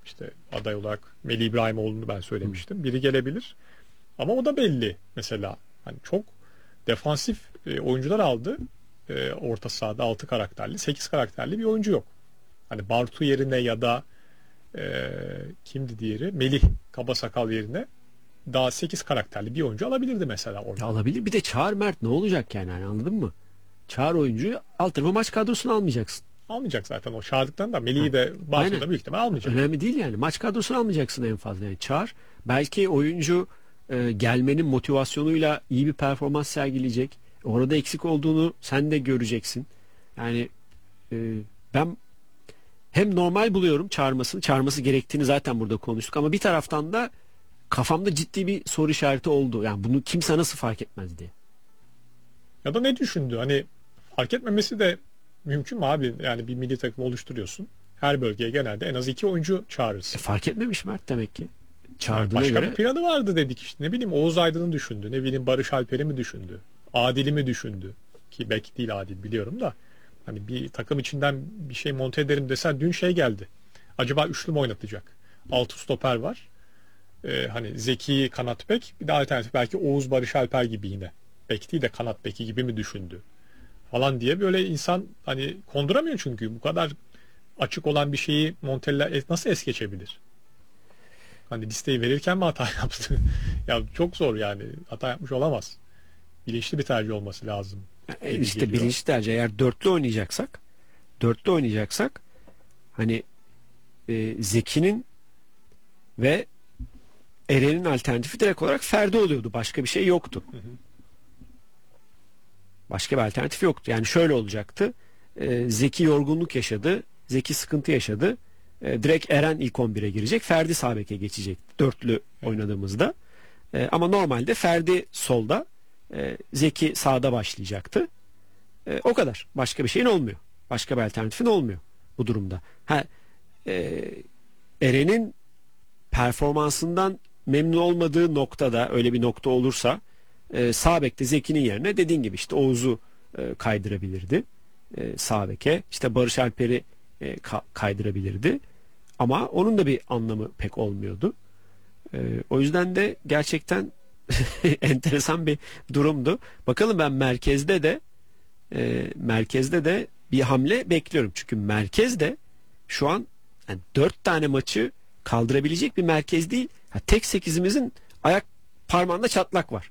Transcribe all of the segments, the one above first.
İşte aday olarak Melih İbrahimoğlu'nu ben söylemiştim. Biri gelebilir. Ama o da belli mesela. Hani çok defansif oyuncular aldı. Orta sahada 6 karakterli, 8 karakterli bir oyuncu yok. Hani Bartu yerine ya da kimdi diğeri? Melih Kabasakal yerine daha 8 karakterli bir oyuncu alabilirdi mesela orada. Ya alabilir. Bir de çağır Mert, ne olacak yani, hani anladın mı? Çağır oyuncuyu, alt tarafı maç kadrosunu almayacaksın. Almayacak zaten o çağırdıktan da Melih'i de Bartu'da büyük ihtimal almayacak. Önemli değil yani. Maç kadrosunu almayacaksın en fazla. Yani çağır. Belki oyuncu gelmenin motivasyonuyla iyi bir performans sergileyecek. Orada eksik olduğunu sen de göreceksin. Yani ben hem normal buluyorum çağırması gerektiğini zaten burada konuştuk, ama bir taraftan da kafamda ciddi bir soru işareti oldu. Yani bunu kimse nasıl fark etmez diye. Ya da ne düşündü? Hani fark etmemesi de mümkün mü abi? Yani bir milli takım oluşturuyorsun. Her bölgeye genelde en az 2 oyuncu çağırırsın. Fark etmemiş Mert demek ki. Çağırdığına Başka göre. bir planı vardı dedik işte. Ne bileyim Oğuz Aydın'ı düşündü. Ne bileyim Barış Alper'i mi düşündü? Adil'i mi düşündü? Ki belki değil Adil, biliyorum da. Hani bir takım içinden bir şey monte ederim desen, dün şey geldi. Acaba üçlü mü oynatacak? 6 stoper var. Hani Zeki kanat bek, bir de alternatif belki Oğuz Barış Alper gibi yine. Bek değil de kanat beki gibi mi düşündü? Falan diye böyle insan hani konduramıyor, çünkü bu kadar açık olan bir şeyi Montella nasıl es geçebilir? Hani listeyi verirken mi hata yaptı? Ya çok zor yani. Hata yapmış olamaz. Bilinçli bir tercih olması lazım gibi İşte geliyor. bilinçli tercih. Eğer dörtlü oynayacaksak hani Zeki'nin ve Eren'in alternatifi direkt olarak Ferdi oluyordu. Başka bir şey yoktu. Hı hı. Başka bir alternatif yoktu. Yani şöyle olacaktı. Zeki yorgunluk yaşadı. Zeki sıkıntı yaşadı. Direkt Eren ilk 11'e girecek. Ferdi sağ beke geçecek. Dörtlü oynadığımızda. Ama normalde Ferdi solda. Zeki sağda başlayacaktı. O kadar. Başka bir şeyin olmuyor. Başka bir alternatifin olmuyor bu durumda. Eren'in performansından memnun olmadığı noktada, öyle bir nokta olursa sağ bekte Zeki'nin yerine dediğin gibi işte Oğuz'u kaydırabilirdi. Sağ beke işte Barış Alper'i kaydırabilirdi. Ama onun da bir anlamı pek olmuyordu. O yüzden de gerçekten enteresan bir durumdu. Bakalım, ben merkezde de bir hamle bekliyorum. Çünkü merkezde şu an yani 4 tane maçı kaldırabilecek bir merkez değil. Tek 8'imizin ayak parmağında çatlak var.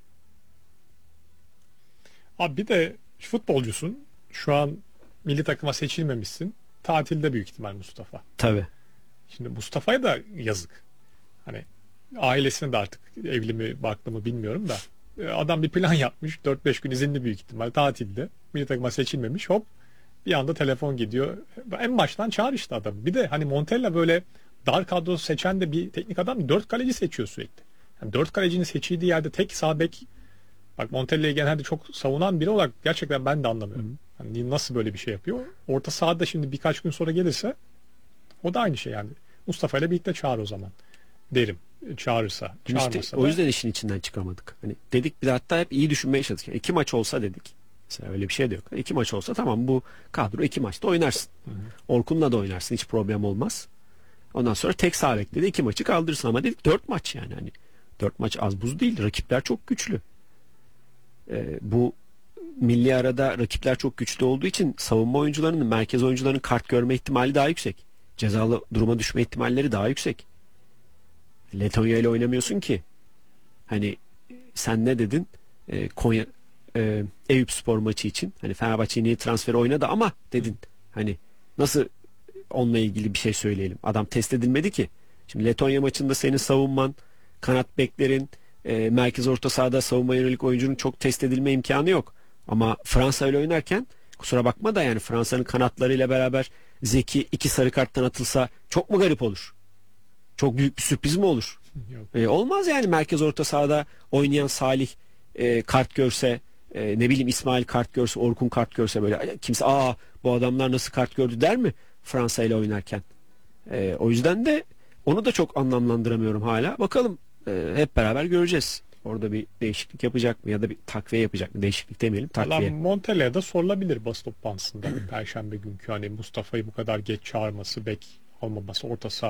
Abi bir de futbolcusun. Şu an milli takıma seçilmemişsin. Tatilde büyük ihtimal Mustafa. Tabii. Şimdi Mustafa'ya da yazık. Hani ailesine de artık evli mi barklı mı bilmiyorum da. Adam bir plan yapmış. 4-5 gün izinli büyük ihtimal tatilde. Milli takıma seçilmemiş. Hop bir anda telefon gidiyor. En baştan çağır işte adamı. Bir de hani Montella böyle dar kadro seçen de bir teknik adam. 4 kaleci seçiyor sürekli. Yani 4 kalecinin seçildiği yerde tek sağ bek. Bak Montella'yı genelde çok savunan biri olarak gerçekten ben de anlamıyorum. Hani nasıl böyle bir şey yapıyor? Orta sahada şimdi birkaç gün sonra gelirse o da aynı şey yani. Mustafa ile birlikte çağır o zaman derim. Çağırırsa. Çağırmasa İşte da. o yüzden işin içinden çıkamadık. Hani dedik, bir de hatta hep iyi düşünmeye çalıştık. Yani 2 maç olsa dedik. Mesela öyle bir şey de yok. 2 maç olsa tamam, bu kadro 2 maçta oynarsın. Orkun'la da oynarsın, hiç problem olmaz. Ondan sonra tek sağ bekle de 2 maçı kaldırırsın, ama dedik 4 maç yani, hani 4 maç az buz değil. Rakipler çok güçlü. Bu milli arada rakipler çok güçlü olduğu için savunma oyuncularının, merkez oyuncularının kart görme ihtimali daha yüksek. Cezalı duruma düşme ihtimalleri daha yüksek. Letonya ile oynamıyorsun ki. Hani sen ne dedin? Konya Eyüpspor maçı için hani Fenerbahçe niye transfer oynadı ama dedin. Hani nasıl onunla ilgili bir şey söyleyelim. Adam test edilmedi ki. Şimdi Letonya maçında senin savunman, kanat beklerin, merkez orta sahada savunma yönelik oyuncunun çok test edilme imkanı yok. Ama Fransa ile oynarken kusura bakma da, yani Fransa'nın kanatlarıyla beraber Zeki 2 sarı karttan atılsa çok mu garip olur? Çok büyük bir sürpriz mi olur? Olmaz yani, merkez orta sahada oynayan Salih kart görse, ne bileyim İsmail kart görse, Orkun kart görse, böyle kimse bu adamlar nasıl kart gördü der mi Fransa ile oynarken? O yüzden de onu da çok anlamlandıramıyorum hala. Bakalım, hep beraber göreceğiz. Orada bir değişiklik yapacak mı ya da bir takviye yapacak mı? Değişiklik demeyelim, takviye. Montella'ya da sorulabilir basın toplantısında. Perşembe günkü hani Mustafa'yı bu kadar geç çağırması, bek olmaması, orta saha